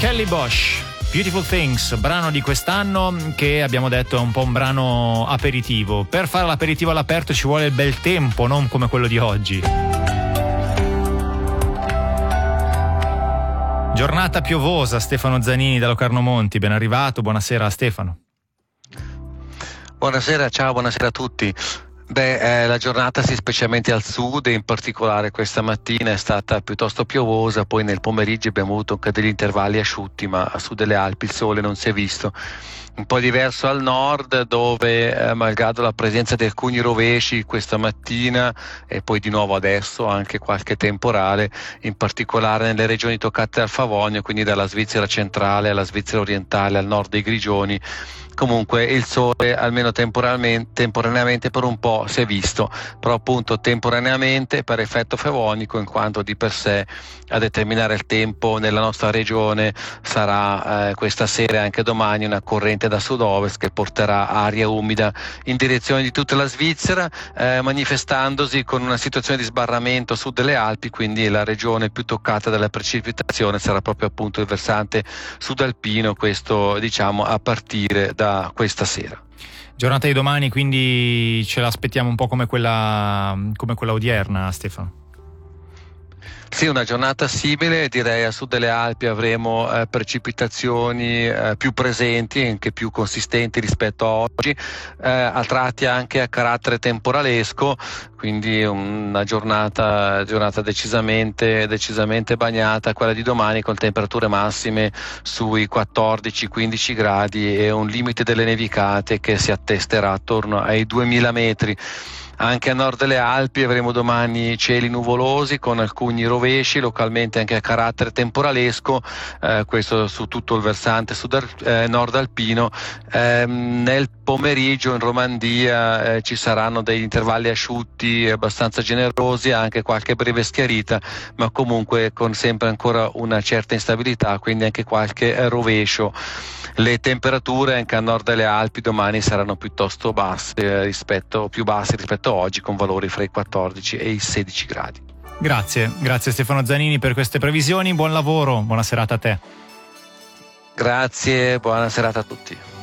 Kelly Bosch, Beautiful Things, brano di quest'anno che abbiamo detto è un po' un brano aperitivo. Per fare l'aperitivo all'aperto ci vuole il bel tempo, non come quello di oggi. Giornata piovosa, Stefano Zanini da Locarno Monti, ben arrivato, buonasera Stefano. Buonasera, ciao, buonasera a tutti. La giornata sì, specialmente al sud e in particolare questa mattina è stata piuttosto piovosa, poi nel pomeriggio abbiamo avuto anche degli intervalli asciutti, ma a sud delle Alpi il sole non si è visto. Un po' diverso al nord dove malgrado la presenza di alcuni rovesci questa mattina e poi di nuovo adesso anche qualche temporale, in particolare nelle regioni toccate dal Favonio, quindi dalla Svizzera centrale alla Svizzera orientale al nord dei Grigioni. Comunque il sole almeno temporaneamente per un po' si è visto, però appunto temporaneamente per effetto favonico, in quanto di per sé a determinare il tempo nella nostra regione sarà questa sera e anche domani una corrente da sud-ovest che porterà aria umida in direzione di tutta la Svizzera, manifestandosi con una situazione di sbarramento a sud delle Alpi, quindi la regione più toccata dalla precipitazione sarà proprio appunto il versante sudalpino, questo diciamo a partire da questa sera. Giornata di domani, quindi ce l'aspettiamo un po' come quella odierna, Stefano? Sì, una giornata simile, direi a sud delle Alpi avremo precipitazioni più presenti, anche più consistenti rispetto a oggi, a tratti anche a carattere temporalesco, quindi una giornata decisamente bagnata, quella di domani, con temperature massime sui 14-15 gradi e un limite delle nevicate che si attesterà attorno ai 2000 metri. Anche a nord delle Alpi avremo domani cieli nuvolosi con alcuni rovesci, localmente anche a carattere temporalesco, questo su tutto il versante nord alpino. Nel pomeriggio in Romandia ci saranno degli intervalli asciutti abbastanza generosi, anche qualche breve schiarita, ma comunque con sempre ancora una certa instabilità, quindi anche qualche rovescio. Le temperature anche a nord delle Alpi domani saranno piuttosto più basse rispetto a oggi, con valori fra i 14 e i 16 gradi. Grazie Stefano Zanini per queste previsioni, buon lavoro, buona serata a te. Grazie, buona serata a tutti.